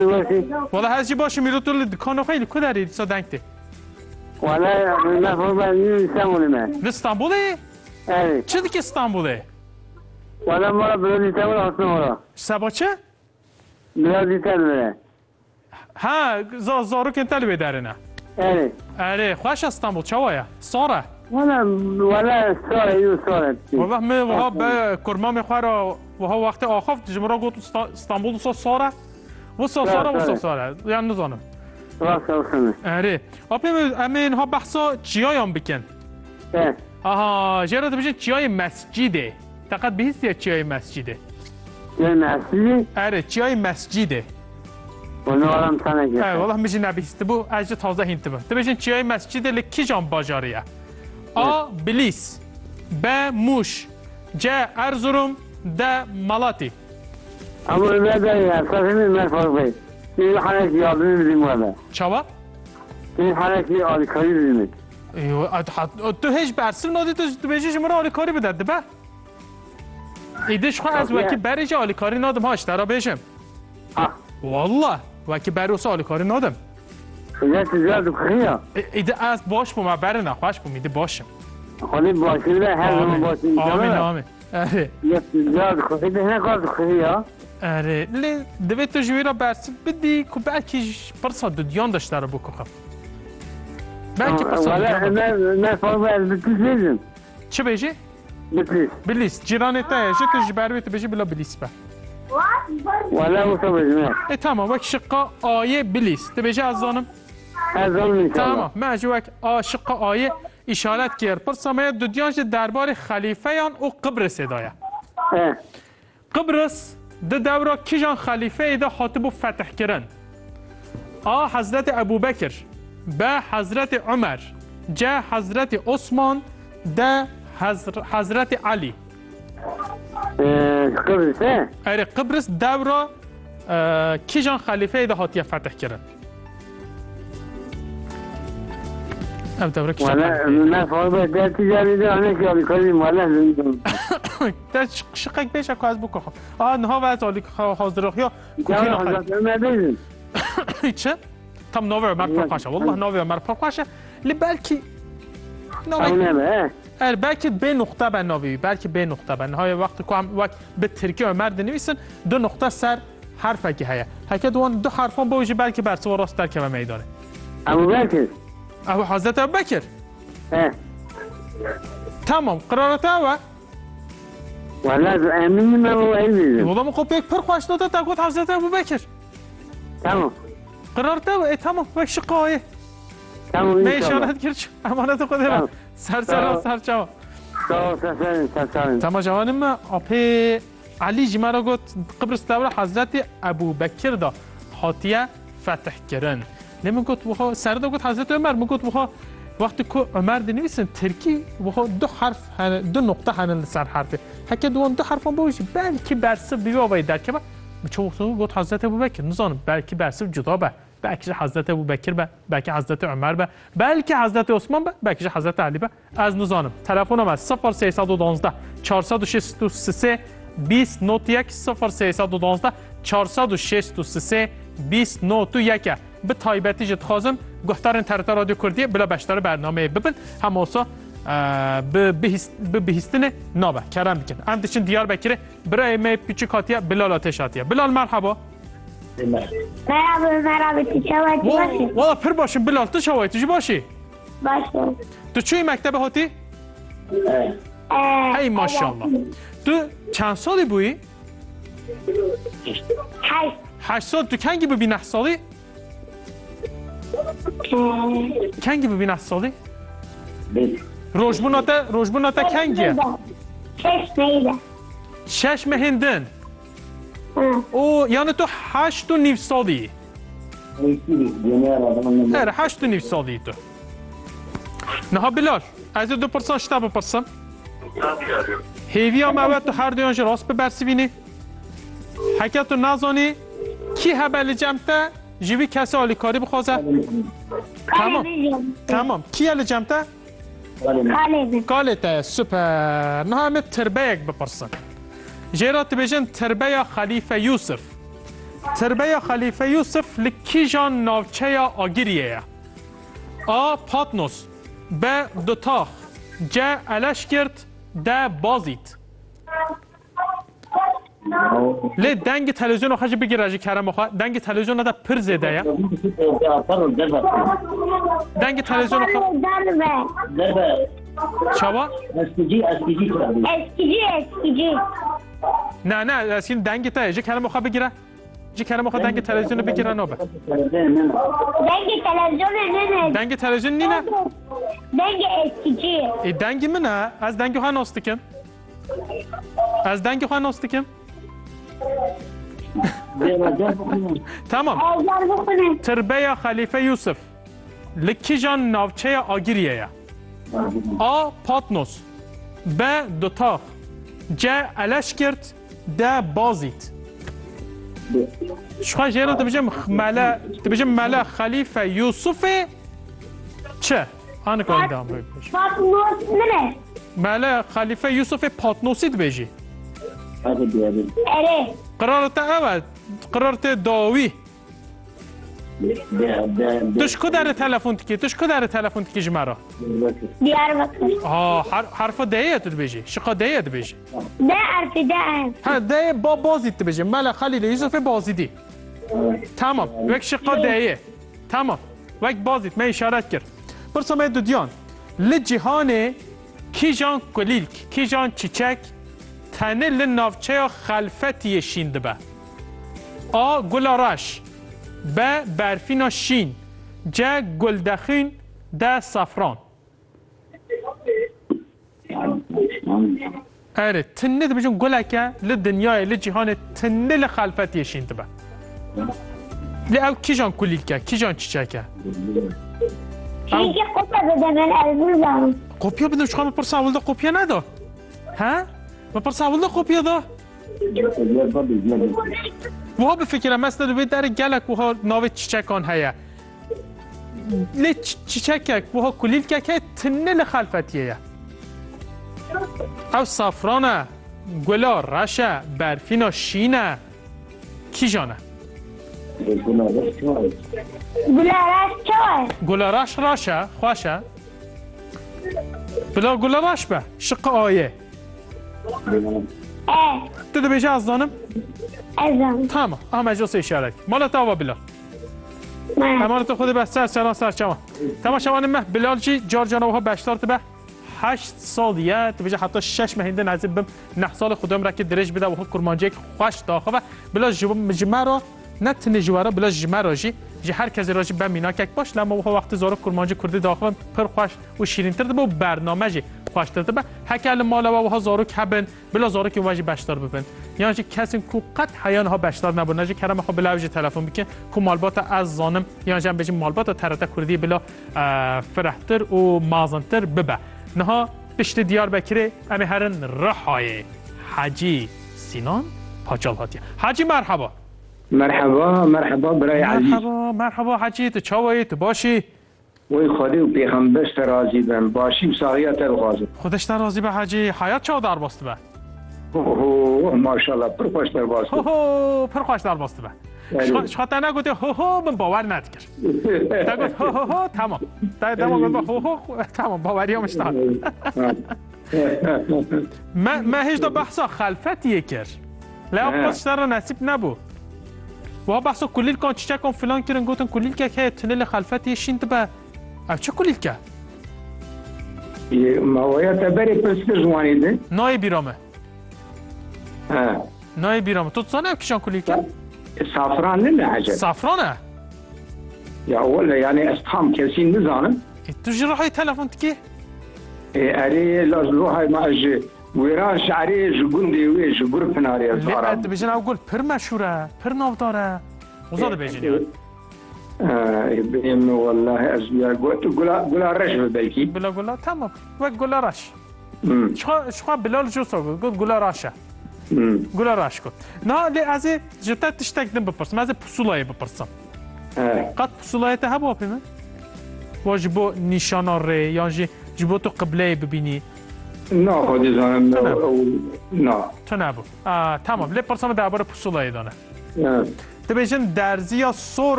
والله هرچی باشه میرو تو دکان خیلی کداری صدقتی والله من فهمیدم استانبول استانبولی آره چه دیگه استانبوله والله ما بلاد استانبول هستم ما سبا چه بلاد استانبول ها زارو کنتلی بداره نه آره خوش استانبول چه وایا ساره والله ساره والله می وها به کرما میخوره وها وقت آخاف جمرا گفت استانبول ساره و ساره یعنی نزانم آره امین ها بحثا چیایم بکن آها جرات بشه چیای مسجده فقط بهیستی چیای مسجده مسجده آره چیای مسجده والله میشه نبیسته بو اجا تازه هینت بو تو بشین چیای مسجده لکی جان باجاریه بلیس ب موش ج ارزروم د مالاتی اما نداری اساسا من فرقی این حالت یادمی بدیم والا چاوا این حالت آلیکاری بدیم تو هیچ برسیم نادی تو بهش شما رو آلیکاری بدد به ایدش خواهد از وکی بریش آلیکاری نادم هاش ترا بشم والله وکی بریوس آلیکاری نادم ایده از باش بوم بره نخواهش بوم ایده باشم خالی باشیم ده هر زمان باشیم آمین اره یه زیاد خواهید نه کار خواهی ها اره لی دوید تو جوی را برسی بدی که بلکی پرسا دودیان داشته را بکو خب بلکی پرسا دودیان نه فرق از بلیس بیزیم چه بیجی؟ بلیس جیرانه تایه که جبروی تو بیجی بلا بلیس با والا مصاب بیزیم تمام وک شقا آیه بلیس تو بیجی از زانم؟ از زانم انشاءالله تمام معجو وک شقا آیه اشارت کرد پرسا ما دودیانش دربار خلیفه یان او قبرس دایه قبرس ده دورا کیجان خلیفه ایده خاطبو فتح کرن حضرت ابوبکر به حضرت عمر جا حضرت عثمان ده حضرت علی قبرس اره قبرس دورا کیجان خلیفه ایده خاطیه فتح کرن نه فرق در تجاری ده آنه که آلیکاری مالا زندگی در شقق بیشه که از بکن نها و از آلیک حاضرخی ها جان حضرت نداریم چه؟ تم نوی مر پرخواشه والله نوی مر پرخواشه لی بلکی بلکی به نقطه به نوی بلکی به نقطه به نهای وقت که هم وقت به ترکی و مرد نویسن دو نقطه سر حرفه که هیا هکه دوان دو حرفان باوشی بلکی برسه و راست در که میدانه ابوبکر حضرت ابوبکر تمام قرارته و والله امین من و ایدیم والله من خب یک پرخواش داده تا گفت حضرت ابوبکر تمام قرارته و تمام و شقایه تمام نه اشارت کرد امانت خود سرچاو تمام جوانم ما اپی علی جمعه گفت قبرس دوره حضرت ابوبکر دا خاطیه فتح کردن نمی گفت بخوا سردا گفت حضرت عمر میگفت بخوا وقتی که عمر نویسن ترکی بخوا دو حرف دو نقطه هنن سر حرفه هک دوان دو حرفان باشه بلکه برسه بیا وای در که چه وقت گفت حضرت ابوبکر نزانم بلکه برسه جدا به بلکه حضرت ابوبکر به بلکه حضرت عمر به بلکه حضرت عثمان به بلکه حضرت علی به از نزانم تلفنم از 0312 463 2091 0312 463 2091 به تایبتی جد خواستم گفتارن ترتا رادیو کردیه بلا بشتر برنامه ببین هم اوسا به بهستن نابه کرم بکن ام دشن دیار بکره برای می پیچی کاتیه بلال آتش آتیه بلال مرحبا مرحبا تو چوایتی باشی والا پر باشیم بلال تو چوایتی باشی باشه تو چوی مکتب هاتی؟ ای ماشاءالله تو چند سالی بویی؟ 8 سال تو کنگی ببی 9 سالی؟ کنگی ببی 9 سالی؟ روشبوناتا کنگیه؟ 6 مهندن او یعنی تو 8 و نیم سالی؟ اره 8 و نیم سالی تو نه بلال از دو پرسان شتا بپرسم هیوی هم اول تو هر دویانش راست ببرسی بینی حکت تو نزانی کی هبل جمعته جوی کسی آلیکاری بخوازه تمام کی هل جمعته کالته سپر نه همه تربه یک بپرسن جیرات بیشن تربه خلیفه یوسف تربیه خلیفه یوسف لکیجان ناوچه آگیریه آ پاتنوس ب دوتاخ ج الاشکرت ده بازید لی دنگ تلویزیون آخه بگیر اجی کرم آخه دنگ تلویزیون ده پر زیده یا دنگ تلویزیون آخه چاوا؟ اسکیجی نه نه از این دنگ تا اجی کرم آخه بگیره جی کرم آخه دنگ تلویزیون بگیره نوبه دنگ تلویزیون نینه دنگ اسکیجی ای دنگ منه از دنگ خواه ناستکم از دنگ خواه ناستکم تمام تربیه خلیفه یوسف لکی جان ناوچه آگیریه آ پاتنوس ب دوتاخ ج الاشکرت ده بازید شخواه جیرو تبجم ملا خلیفه یوسف چه؟ آنه کنی دام بگیش پاتنوس منه ملا خلیفه یوسف پاتنوسی دبیجی اره قرارت اول قرارت داوی توش کو در تلفن تکی جمعه دیار بکر حرف دهیه تو بیجی شقا دهیه تو بیجی ده حرف ده ها دهیه با بازید تو بیجی ملا خلیل یوسف بازیدی تمام وک شقا دهیه تمام وک بازید من اشارت کرد برسا دو دیان لجهان کی جان کلیلک کی جان چیچک تنه لنافچه خلفتی شینده به آ گلارش ب برفینا شین ج گلدخین ده صفران اره تنه ده بجون گلکه لدنیای لجهان تنه لخلفتی شینده به لی او کی جان کلیلکه کی جان چیچکه چیزی قطع بده من ارزوزم قوپیا بدم شخواه بپرسه اول ده قوپیا ندا ها؟ بپرسه اول ده قوپیا دا وها بفکرم مثلا دوی در گلک وها ناوی چیچکان هیا لی چیچکک وها کلیل که تنه لخلفتیه او صفرانه گلا رشه برفینا شینه کی جانه گلارش چوه گلارش راشه خوشه بلا گلارش به شق آیه تو بیشه از دانم ازم تمام اما اجاز اشاره مالا تاوا بلال امانت خود به سلام سر شما تمام شما مه بلال جی جار جانوها بشتار به 8 سال یه تو بیشه حتی 6 مهنده نزدیک بم نه سال خودم را که درج بده و کرمانجی خوش داخل بلا جمعه را نه تنه جواره بلا جمعه راجی جی هر کسی راجی به مینا کک باش لما و وقت زارو کرمانجی کردی داخل پر خوش و شیرین تر به برنامه جی خوش تر به هکل مالا و ها زارو کبن بلا زارو که واجی بشتار ببن یعنی چه کسی کو قط حیان ها بشتار نبود نجی کرم خو بلا وجه تلفن بکن کو مالبات از زانم یعنی جنب بجی مالبات ترتا کردی بلا فرحتر و مازنتر ببه نها پشت دیار بکره امی هرن رحای حاجی سینان پاچال هاتیه حاجی مرحبا مرحبا برای عزیز مرحبا حاجی تو چاوایی تو باشی وی خودی و پیغمبرش راضی بم باشی و ساقیت الغازم خودش راضی به حاجی حیات چاو در باسته به ماشاءالله پر خوش در باسته پر خوش در باسته به شخاطر نگوتی من باور ندکر تا گفت تمام تمام باوری هم اشتاد من هیچ دا بحثا خلفتیه کر لیا خودش را نصیب نبو و بحثا کلیل کن چیچه کن فلان کرن گوتن کلیل که تنل خلفتی شیند به او چه کلیل که؟ موایت بری پسکر زوانی ده؟ نای بیرامه نای بیرامه تو تصانه کشان کلیل که؟ صافران نه عجب صافرانه؟ یا اولا یعنی استخام کسی نزانم تو جراحی تلفن تکی؟ اری روحای ما اجی ویران شعری جگوندی وی جگر پناری از عرب بیشتر او گل پر مشهوره پر نافداره وزاده بیشتر بیم والله از بیا گلا رش بلکی بلا گلا تمام و گلا رش شخوا بلال جوسا گفت گلا رشه گلا رش کن نه لی از جتا تشتک دم بپرسم از پسولای بپرسم قد پسولای ته با پیمه واجبو نشانه ری یا جبو تو قبله ببینی نه خودی زنم نه تو نبو تمام لی پرسم درباره پسولای دانه دبیجن درزی یا سور